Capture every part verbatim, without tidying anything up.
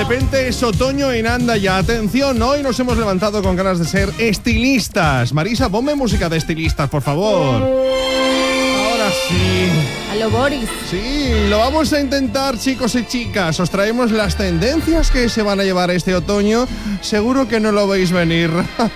repente es otoño en Andaya. Atención, hoy nos hemos levantado con ganas de ser estilistas. Marisa, ponme música de estilistas, por favor. Ahora sí. A lo Boris. Sí, lo vamos a intentar, chicos y chicas. Os traemos las tendencias que se van a llevar este otoño. Seguro que no lo veis venir.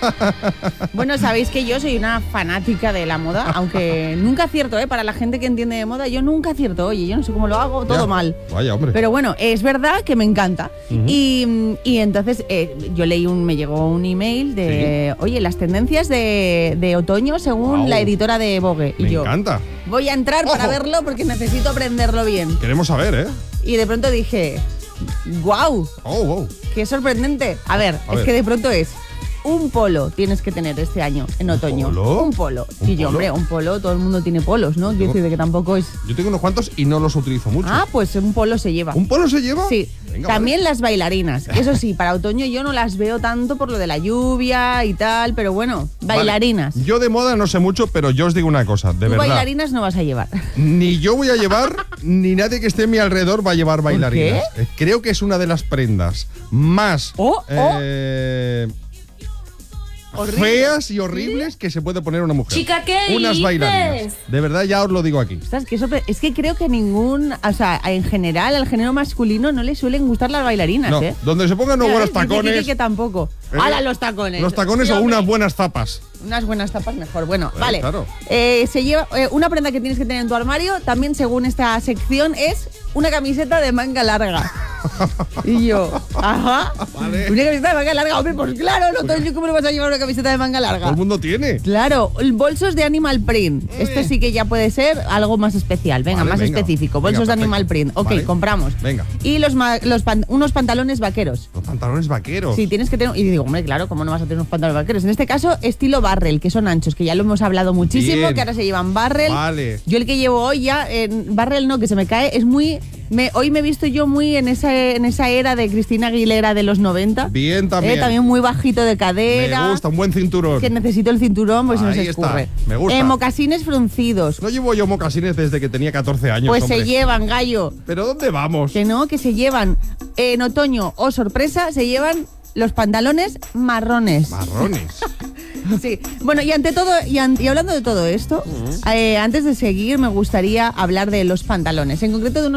Bueno, sabéis que yo soy una fanática de la moda, aunque nunca acierto, ¿eh? Para la gente que entiende de moda, yo nunca acierto. Oye, yo no sé cómo lo hago, todo Ya. mal. Vaya, hombre. Pero bueno, es verdad que me encanta. Uh-huh. Y, y entonces eh, yo leí un, me llegó un email de, ¿Sí? oye, las tendencias de, de otoño según Wow. la editora de Vogue. Y Me yo, encanta. voy a entrar para Ojo. verlo porque necesito aprenderlo bien. Queremos saber, ¿eh? Y de pronto dije, wow, Oh, wow. qué sorprendente. A ver, A es ver. que de pronto es un polo tienes que tener este año, en otoño. polo? Un polo. ¿Un Y yo, polo? hombre, un polo, todo el mundo tiene polos, ¿no? Quiero Tengo- decir de que tampoco es... Yo tengo unos cuantos y no los utilizo mucho. Ah, pues un polo se lleva. ¿Un polo se lleva? Sí. Venga, También vale. las bailarinas. Eso sí, para otoño yo no las veo tanto por lo de la lluvia y tal, pero bueno, bailarinas. Vale. Yo de moda no sé mucho, pero yo os digo una cosa, de Tú verdad. bailarinas no vas a llevar. Ni yo voy a llevar, ni nadie que esté a mi alrededor va a llevar bailarinas. Eh, Creo que es una de las prendas más Oh, oh. eh, Horrible. feas y horribles que se puede poner una mujer. Chica, ¿qué Unas dices? bailarinas. De verdad, ya os lo digo aquí. Ostras, qué sorpre- es que creo que ningún, o sea, en general al género masculino no le suelen gustar las bailarinas, No, ¿eh? donde se pongan unos Mira, buenos ¿ves? Dice tacones. Kike que tampoco. ¿Eh? ¡Hala, los tacones! Los tacones Sí, o hombre. unas buenas zapas. Unas buenas tapas mejor. Bueno, Eh, vale. claro. Eh, se lleva eh, una prenda que tienes que tener en tu armario, también según esta sección, es una camiseta de manga larga. Y yo, ajá. Vale. Una camiseta de manga larga, hombre, pues claro, no todo el- ¿cómo le vas a llevar una camiseta de manga Todo larga? el mundo tiene. Claro, el bolsos de Animal Print. Eh. Este sí que ya puede ser algo más especial. Venga, Vale, más venga. específico. Venga, Bolsos de perfecto. Animal Print. Ok, Vale. compramos. Venga. Y los, ma- los pan- unos pantalones vaqueros. Los pantalones vaqueros. Sí, tienes que tener. Y digo, hombre, claro, ¿cómo no vas a tener unos pantalones vaqueros? En este caso, estilo barrel, que son anchos, que ya lo hemos hablado muchísimo, Bien. que ahora se llevan barrel. Vale. Yo el que llevo hoy ya, en barrel no, que se me cae, es muy. Me, hoy me he visto yo muy en esa, en esa era de Cristina Aguilera de los noventa. Bien también. Eh, también muy bajito de cadera. Me gusta, un buen cinturón. Que necesito el cinturón, pues se nos Ahí está, escurre. me gusta. Eh, mocasines fruncidos. No llevo yo mocasines desde que tenía catorce años, Pues hombre. se llevan, gallo. ¿Pero dónde vamos? Que no, que se llevan en otoño o sorpresa, se llevan los pantalones marrones. Marrones. Sí. Bueno, y ante todo, y, an- y hablando de todo esto, eh, antes de seguir, me gustaría hablar de los pantalones. En concreto de unos